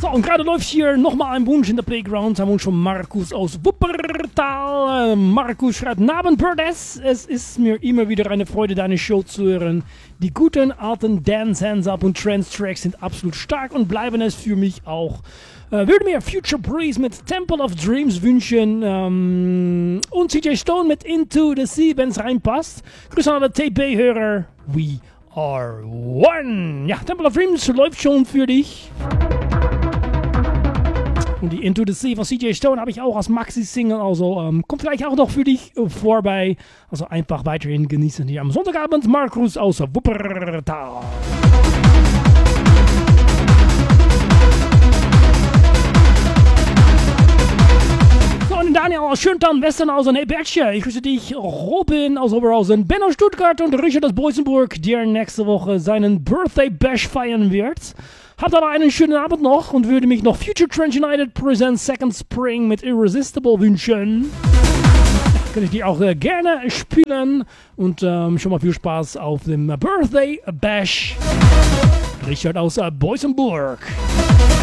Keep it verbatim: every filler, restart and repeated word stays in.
So, und gerade läuft hier nochmal ein Wunsch in der Playground. Haben wir schon Markus aus Wuppertal. Markus schreibt, Nabend Birdes. Es ist mir immer wieder eine Freude, deine Show zu hören. Die guten alten Dance Hands Up und Trance Tracks sind absolut stark und bleiben es für mich auch. Äh, würde mir Future Breeze mit Temple of Dreams wünschen ähm, und C J Stone mit Into the Sea, wenn es reinpasst. Grüße an alle T B-Hörer. We are one. Ja, Temple of Dreams läuft schon für dich. Und die Into the Sea von C J Stone habe ich auch als Maxi-Single, also ähm, kommt vielleicht auch noch für dich äh, vorbei. Also einfach weiterhin genießen hier am Sonntagabend. Markus aus Wuppertal. So, und Daniel aus Schöntal, Westernhausen, hey Bertje, ich grüße dich, Robin aus Oberhausen, Ben aus Stuttgart und Richard aus Boysenburg, der nächste Woche seinen Birthday Bash feiern wird. Habt aber einen schönen Abend noch und würde mich noch Future Trance United Presents Second Spring mit Irresistible wünschen. Kann ich die auch äh, gerne spielen und ähm, schon mal viel Spaß auf dem Birthday Bash. Richard aus äh, Boysenburg.